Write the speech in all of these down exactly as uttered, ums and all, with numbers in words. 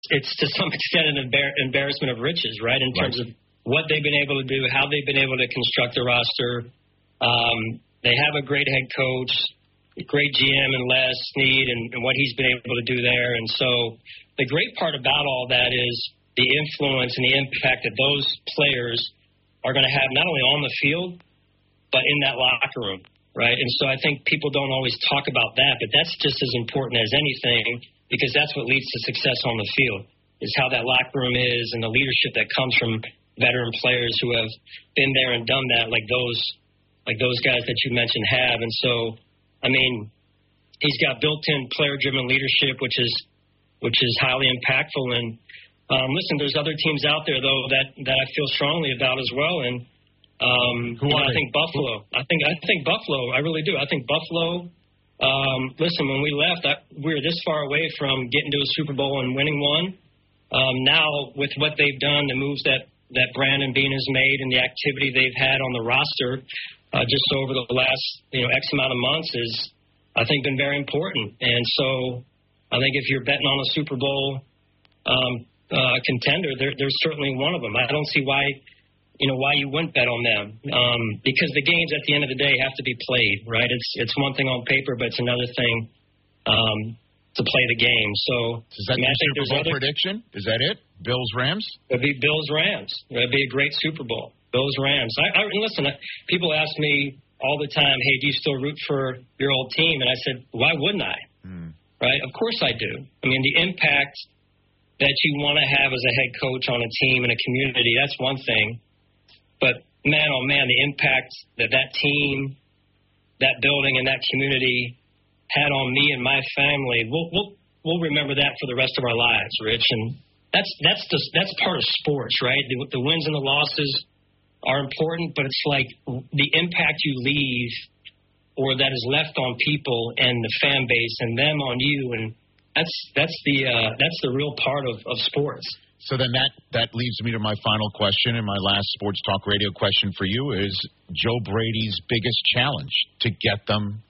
it's to some extent an embar- embarrassment of riches, right, in terms right. of what they've been able to do, how they've been able to construct a roster. Um, they have a great head coach, a great G M in Les Snead, and, and what he's been able to do there. And so the great part about all that is the influence and the impact that those players are going to have not only on the field, but in that locker room, right? And so I think people don't always talk about that, but that's just as important as anything, because that's what leads to success on the field, is how that locker room is and the leadership that comes from veteran players who have been there and done that, like those like those guys that you mentioned have. And so, I mean, he's got built-in player-driven leadership, which is which is highly impactful. And um, listen, there's other teams out there, though, that, that I feel strongly about as well. And um, Who you know, are I think Buffalo. I think I think Buffalo. I really do. I think Buffalo. Um, listen, when we left, I, we were this far away from getting to a Super Bowl and winning one. Um, now, with what they've done, the moves that, that Brandon Beane has made and the activity they've had on the roster uh, just over the last you know X amount of months is, I think, been very important. And so I think if you're betting on a Super Bowl um, uh, contender, they're, they're certainly one of them. I don't see why you know, why you wouldn't bet on them. Um, because the games at the end of the day have to be played, right? It's it's one thing on paper, but it's another thing um, to play the game. So is that I mean, your I think Super there's Bowl other, prediction? Is that it? Bills Rams? It'd be Bills Rams. It'd be a great Super Bowl. Bills Rams. I, I listen. People ask me all the time, "Hey, do you still root for your old team?" And I said, "Why wouldn't I?" Hmm. Right? Of course I do. I mean, the impact that you want to have as a head coach on a team and a community—that's one thing. But man, oh man, the impact that that team, that building, and that community had on me and my family, we'll we'll we'll remember that for the rest of our lives, Rich. And that's that's just that's part of sports, right? The, the wins and the losses are important, but it's like the impact you leave or that is left on people and the fan base and them on you, and that's that's the uh, that's the real part of, of sports. So then that, that leads me to my final question, and my last sports talk radio question for you is Joe Brady's biggest challenge to get them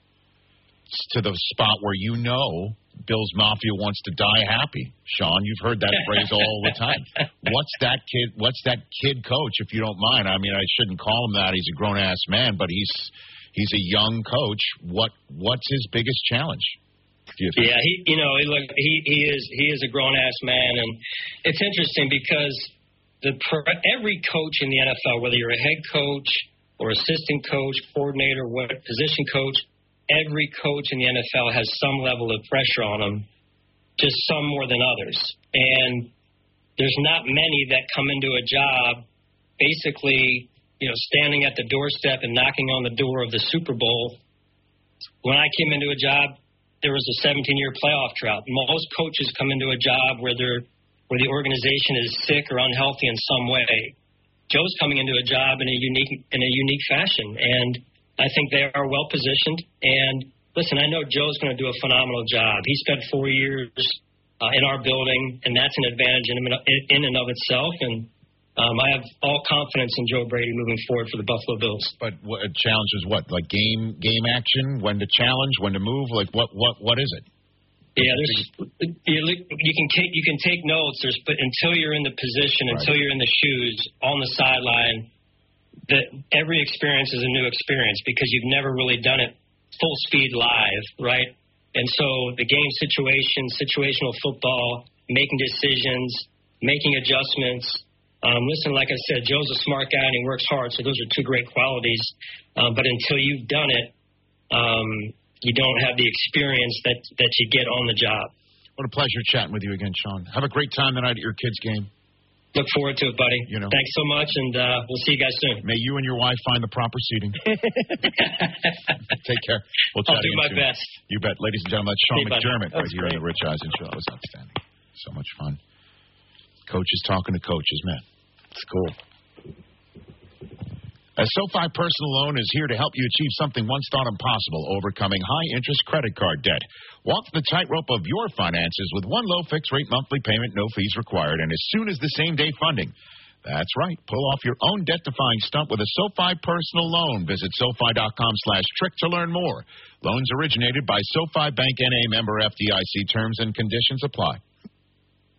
to the spot where you know Bills Mafia wants to die happy. Sean, you've heard that phrase all the time. What's that kid? What's that kid coach, if you don't mind? I mean, I shouldn't call him that. He's a grown-ass man, but he's he's a young coach. What What's his biggest challenge? Yeah, he, you know, look, he, he is he is a grown ass man, and it's interesting because the every coach in the N F L, whether you're a head coach or assistant coach, coordinator, what position coach, every coach in the N F L has some level of pressure on them, just some more than others. And there's not many that come into a job basically, you know, standing at the doorstep and knocking on the door of the Super Bowl. When I came into a job, there was a seventeen-year playoff drought. Most coaches come into a job where they're where the organization is sick or unhealthy in some way. Joe's coming into a job in a unique in a unique fashion, and I think they are well positioned. And listen, I know Joe's going to do a phenomenal job. He spent four years uh, in our building, and that's an advantage in, in and of itself. And Um, I have all confidence in Joe Brady moving forward for the Buffalo Bills. But what, challenge is what? Like game game action? When to challenge? When to move? Like what what what is it? Yeah, there's you, you can take you can take notes. There's but until you're in the position, right. until you're in the shoes on the sideline, that every experience is a new experience because you've never really done it full speed live, right? And so the game situation, situational football, making decisions, making adjustments. Um, listen, like I said, Joe's a smart guy and he works hard, so those are two great qualities. Uh, but until you've done it, um, you don't have the experience that, that you get on the job. What a pleasure chatting with you again, Sean. Have a great time tonight at your kids' game. Look forward to it, buddy. You know. Thanks so much, and uh, we'll see you guys soon. May you and your wife find the proper seating. Take care. We'll I'll do my soon. best. You bet. Ladies and gentlemen, that's Sean hey, McDermott right great. here on the Rich Eisen Show. That was outstanding. So much fun. Coaches talking to coaches, man. It's cool. A SoFi Personal Loan is here to help you achieve something once thought impossible, overcoming high-interest credit card debt. Walk the tightrope of your finances with one low fixed-rate monthly payment, no fees required, and as soon as the same-day funding. That's right. Pull off your own debt-defying stunt with a SoFi Personal Loan. Visit SoFi.com slash trick to learn more. Loans originated by SoFi Bank N A member F D I C. Terms and conditions apply.